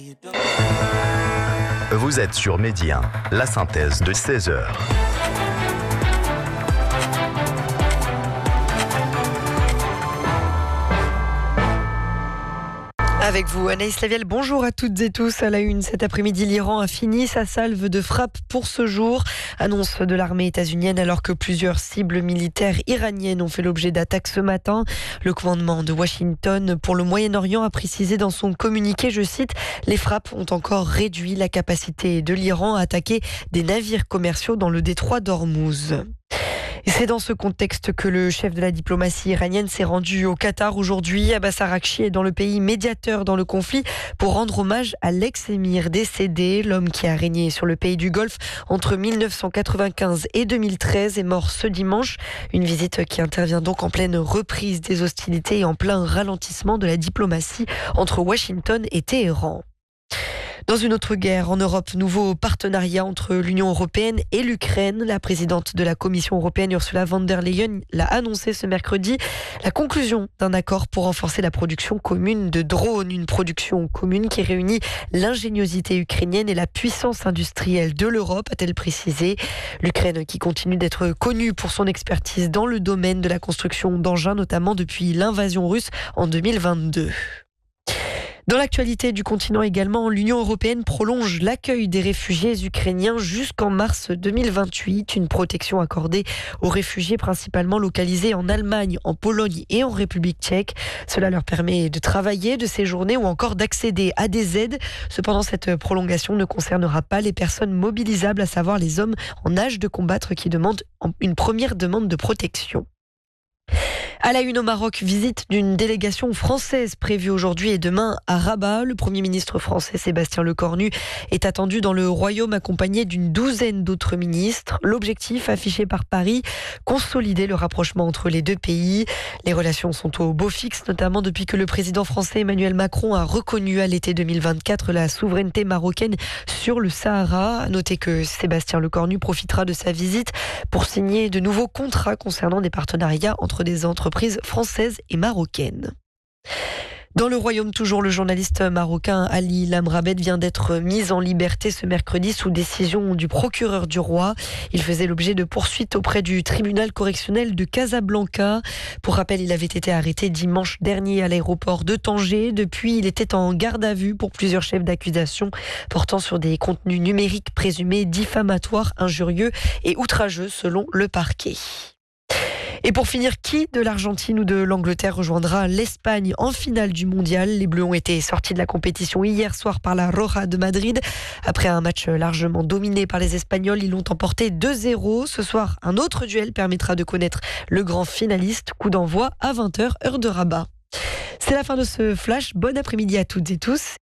Vous êtes sur Midi 1, la synthèse de 16h. Avec vous, Anaïs Lavielle, bonjour à toutes et tous. À la une, cet après-midi, l'Iran a fini sa salve de frappe pour ce jour. Annonce de l'armée états-unienne alors que plusieurs cibles militaires iraniennes ont fait l'objet d'attaques ce matin. Le commandement de Washington pour le Moyen-Orient a précisé dans son communiqué, je cite, « Les frappes ont encore réduit la capacité de l'Iran à attaquer des navires commerciaux dans le détroit d'Ormuz ». Et c'est dans ce contexte que le chef de la diplomatie iranienne s'est rendu au Qatar aujourd'hui. Abbas Araghchi est dans le pays médiateur dans le conflit pour rendre hommage à l'ex-émir décédé. L'homme qui a régné sur le pays du Golfe entre 1995 et 2013 est mort ce dimanche. Une visite qui intervient donc en pleine reprise des hostilités et en plein ralentissement de la diplomatie entre Washington et Téhéran. Dans une autre guerre en Europe, nouveau partenariat entre l'Union européenne et l'Ukraine. La présidente de la Commission européenne, Ursula von der Leyen, l'a annoncé ce mercredi. La conclusion d'un accord pour renforcer la production commune de drones. Une production commune qui réunit l'ingéniosité ukrainienne et la puissance industrielle de l'Europe, a-t-elle précisé. L'Ukraine qui continue d'être connue pour son expertise dans le domaine de la construction d'engins, notamment depuis l'invasion russe en 2022. Dans l'actualité du continent également, l'Union européenne prolonge l'accueil des réfugiés ukrainiens jusqu'en mars 2028. Une protection accordée aux réfugiés principalement localisés en Allemagne, en Pologne et en République tchèque. Cela leur permet de travailler, de séjourner ou encore d'accéder à des aides. Cependant, cette prolongation ne concernera pas les personnes mobilisables, à savoir les hommes en âge de combattre qui demandent une première demande de protection. À la une au Maroc, visite d'une délégation française prévue aujourd'hui et demain à Rabat. Le Premier ministre français Sébastien Lecornu est attendu dans le royaume accompagné d'une douzaine d'autres ministres. L'objectif affiché par Paris, consolider le rapprochement entre les deux pays. Les relations sont au beau fixe, notamment depuis que le président français Emmanuel Macron a reconnu à l'été 2024 la souveraineté marocaine sur le Sahara. À noter que Sébastien Lecornu profitera de sa visite pour signer de nouveaux contrats concernant des partenariats entre des entreprises françaises et marocaines. Dans le royaume toujours, le journaliste marocain Ali Lamrabed vient d'être mis en liberté ce mercredi sous décision du procureur du roi. Il faisait l'objet de poursuites auprès du tribunal correctionnel de Casablanca. Pour rappel, il avait été arrêté dimanche dernier à l'aéroport de Tanger. Depuis, il était en garde à vue pour plusieurs chefs d'accusation portant sur des contenus numériques présumés diffamatoires, injurieux et outrageux selon le parquet. Et pour finir, qui de l'Argentine ou de l'Angleterre rejoindra l'Espagne en finale du mondial? Les Bleus ont été sortis de la compétition hier soir par la Roja de Madrid. Après un match largement dominé par les Espagnols, ils l'ont emporté 2-0. Ce soir, un autre duel permettra de connaître le grand finaliste. Coup d'envoi à 20h, heure de Rabat. C'est la fin de ce flash. Bon après-midi à toutes et tous.